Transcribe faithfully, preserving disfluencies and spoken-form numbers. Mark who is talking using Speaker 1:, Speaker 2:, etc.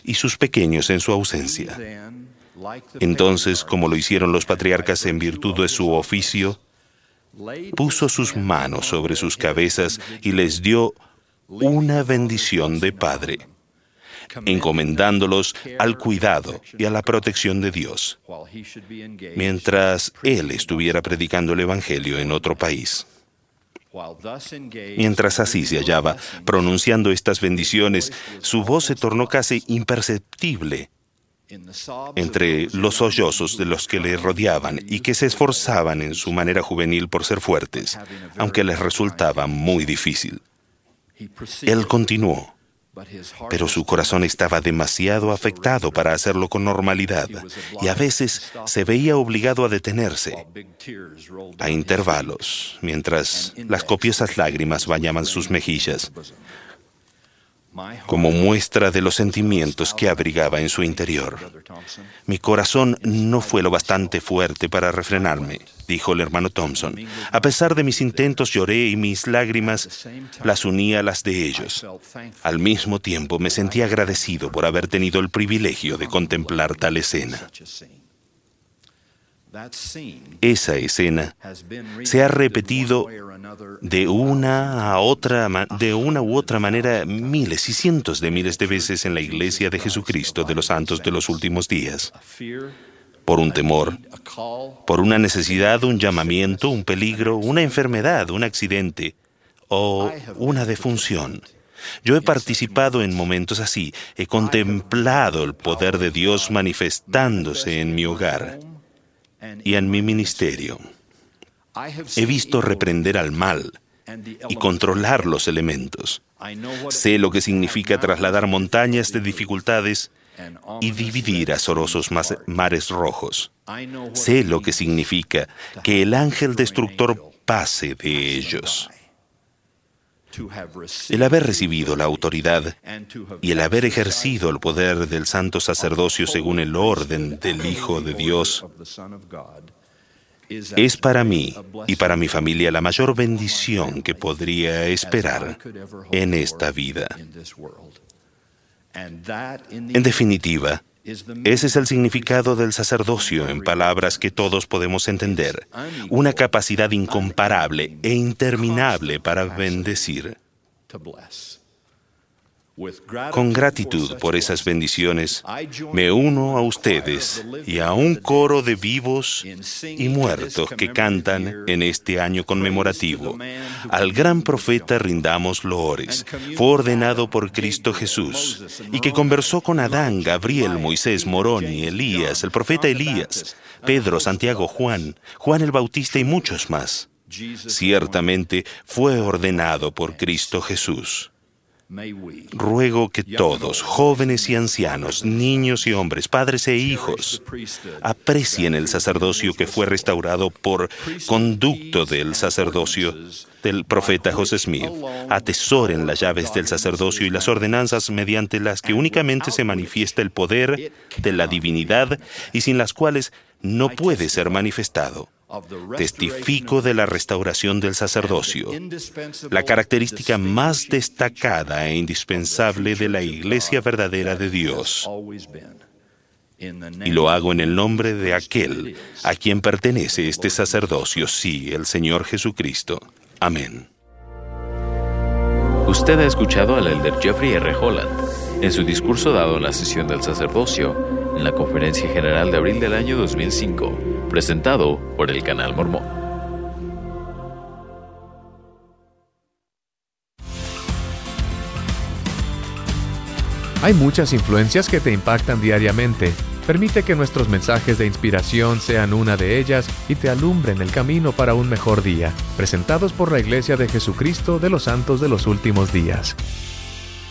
Speaker 1: y sus pequeños en su ausencia. Entonces, como lo hicieron los patriarcas en virtud de su oficio, puso sus manos sobre sus cabezas y les dio una bendición de padre, encomendándolos al cuidado y a la protección de Dios, mientras él estuviera predicando el Evangelio en otro país. Mientras así se hallaba pronunciando estas bendiciones, su voz se tornó casi imperceptible entre los sollozos de los que le rodeaban y que se esforzaban en su manera juvenil por ser fuertes, aunque les resultaba muy difícil. Él continuó, pero su corazón estaba demasiado afectado para hacerlo con normalidad, y a veces se veía obligado a detenerse a intervalos, mientras las copiosas lágrimas bañaban sus mejillas, como muestra de los sentimientos que abrigaba en su interior. Mi corazón no fue lo bastante fuerte para refrenarme, dijo el hermano Thompson. A pesar de mis intentos lloré y mis lágrimas las uní a las de ellos. Al mismo tiempo me sentí agradecido por haber tenido el privilegio de contemplar tal escena. Esa escena se ha repetido de una a otra, de una u otra manera miles y cientos de miles de veces en la Iglesia de Jesucristo de los Santos de los Últimos Días. Por un temor, por una necesidad, un llamamiento, un peligro, una enfermedad, un accidente o una defunción. Yo he participado en momentos así, he contemplado el poder de Dios manifestándose en mi hogar y en mi ministerio. He visto reprender al mal y controlar los elementos. Sé lo que significa trasladar montañas de dificultades y dividir azorosos mares rojos. Sé lo que significa que el ángel destructor pase de ellos. El haber recibido la autoridad y el haber ejercido el poder del santo sacerdocio según el orden del Hijo de Dios es para mí y para mi familia la mayor bendición que podría esperar en esta vida. En definitiva, ese es el significado del sacerdocio en palabras que todos podemos entender, una capacidad incomparable e interminable para bendecir. Con gratitud por esas bendiciones, me uno a ustedes y a un coro de vivos y muertos que cantan en este año conmemorativo. Al gran profeta rindamos loores. Fue ordenado por Cristo Jesús y que conversó con Adán, Gabriel, Moisés, Moroni, Elías, el profeta Elías, Pedro, Santiago, Juan, Juan el Bautista y muchos más. Ciertamente fue ordenado por Cristo Jesús. Ruego que todos, jóvenes y ancianos, niños y hombres, padres e hijos, aprecien el sacerdocio que fue restaurado por conducto del sacerdocio del profeta José Smith. Atesoren las llaves del sacerdocio y las ordenanzas mediante las que únicamente se manifiesta el poder de la divinidad y sin las cuales no puede ser manifestado. Testifico de la restauración del sacerdocio, la característica más destacada e indispensable de la Iglesia verdadera de Dios. Y lo hago en el nombre de aquel a quien pertenece este sacerdocio, sí, el Señor Jesucristo. Amén.
Speaker 2: Usted ha escuchado al elder Jeffrey R. Holland en su discurso dado en la sesión del sacerdocio en la Conferencia General de abril del año dos mil cinco, presentado por el Canal Mormón.
Speaker 3: Hay muchas influencias que te impactan diariamente. Permite que nuestros mensajes de inspiración sean una de ellas y te alumbren el camino para un mejor día. Presentados por la Iglesia de Jesucristo de los Santos de los Últimos Días.